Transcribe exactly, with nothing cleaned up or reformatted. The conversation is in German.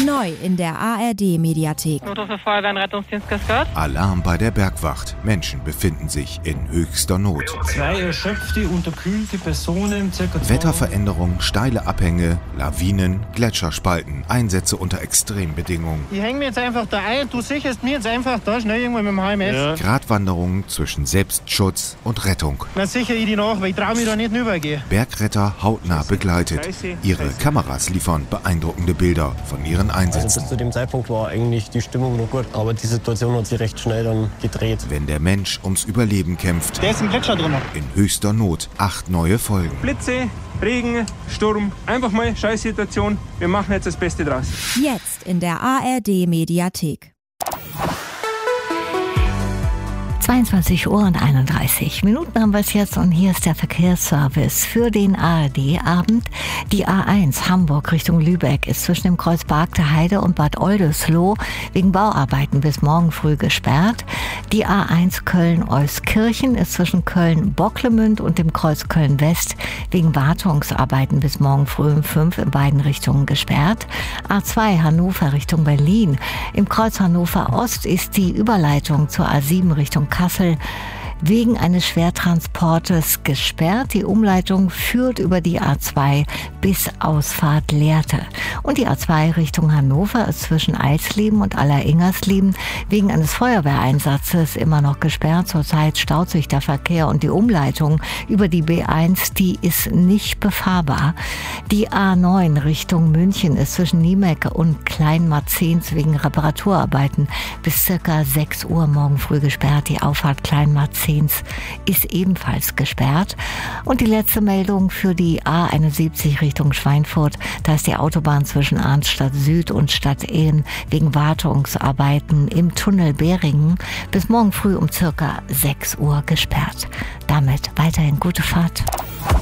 Neu in der A R D-Mediathek. Notruf Feuerwehr und Rettungsdienst Kaskad. Alarm bei der Bergwacht. Menschen befinden sich in höchster Not. Zwei erschöpfte, unterkühlte Personen, circa Wetterveränderung, steile Abhänge, Lawinen, Gletscherspalten, Einsätze unter Extrembedingungen. Ich hänge mir jetzt einfach da ein, du sicherst mir jetzt einfach da schnell irgendwo mit dem H M S. Ja. Gratwanderungen zwischen Selbstschutz und Rettung. Dann sichere ich die nach, weil ich traue mich da nicht rübergehen. Bergretter hautnah begleitet. Ihre Kameras liefern beeindruckende Bilder von ihren Einsätzen. Also bis zu dem Zeitpunkt war eigentlich die Stimmung noch gut, aber die Situation hat sich recht schnell dann gedreht. Wenn der Mensch ums Überleben kämpft. Der ist im Gletscher drin. In höchster Not. Acht neue Folgen. Blitze, Regen, Sturm. Einfach mal Scheißsituation. Wir machen jetzt das Beste draus. Jetzt in der A R D-Mediathek. zweiundzwanzig Uhr und einunddreißig Minuten haben wir es jetzt und hier ist der Verkehrsservice für den A R D-Abend. Die A eins Hamburg Richtung Lübeck ist zwischen dem Kreuz Bargte Heide und Bad Oldesloe wegen Bauarbeiten bis morgen früh gesperrt. Die A eins Köln-Euskirchen ist zwischen Köln-Bocklemünd und dem Kreuz Köln-West wegen Wartungsarbeiten bis morgen früh um fünf in beiden Richtungen gesperrt. A zwei Hannover Richtung Berlin. Im Kreuz Hannover Ost ist die Überleitung zur A sieben Richtung Kassel wegen eines Schwertransportes gesperrt. Die Umleitung führt über die A zwei bis Ausfahrt Lehrte. Und die A zwei Richtung Hannover ist zwischen Eisleben und Aller-Ingersleben wegen eines Feuerwehreinsatzes immer noch gesperrt. Zurzeit staut sich der Verkehr und die Umleitung über die B eins, die ist nicht befahrbar. Die A neun Richtung München ist zwischen Niemek und Kleinmarzens wegen Reparaturarbeiten bis circa sechs Uhr morgen früh gesperrt. Die Auffahrt Kleinmarzens ist ebenfalls gesperrt. Und die letzte Meldung für die A einundsiebzig Richtung Schweinfurt. Da ist die Autobahn zwischen Arnstadt Süd und Stadtehen wegen Wartungsarbeiten im Tunnel Beringen bis morgen früh um circa sechs Uhr gesperrt. Damit weiterhin gute Fahrt.